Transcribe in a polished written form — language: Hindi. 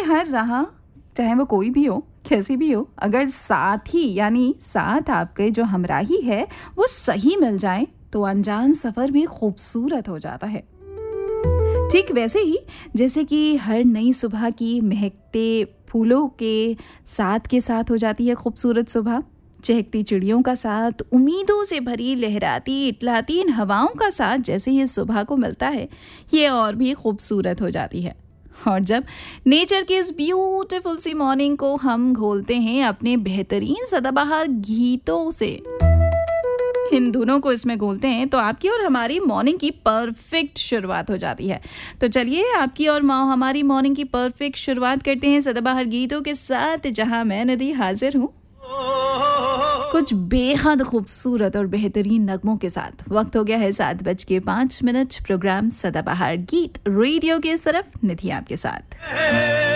हर राह, चाहे वो कोई भी हो, कैसी भी हो, अगर साथी यानी साथ आपके जो हमराही है वो सही मिल जाए तो अनजान सफ़र भी खूबसूरत हो जाता है। ठीक वैसे ही जैसे कि हर नई सुबह की महकते फूलों के साथ हो जाती है खूबसूरत सुबह, चहकती चिड़ियों का साथ, उम्मीदों से भरी लहराती इटलाती इन हवाओं का साथ जैसे ये सुबह को मिलता है, ये और भी खूबसूरत हो जाती है। और जब नेचर के इस ब्यूटीफुल सी मॉर्निंग को हम घोलते हैं अपने बेहतरीन सदाबहार गीतों से, इन धुनों को इसमें घोलते हैं, तो आपकी और हमारी मॉर्निंग की परफेक्ट शुरुआत हो जाती है। तो चलिए आपकी और हमारी मॉर्निंग की परफेक्ट शुरुआत करते हैं सदाबहार गीतों के साथ, जहां मैं नदी हाजिर हूँ कुछ बेहद खूबसूरत और बेहतरीन नगमों के साथ। वक्त हो गया है 7:05। प्रोग्राम सदाबहार गीत रेडियो की इस तरफ, निधि आपके साथ।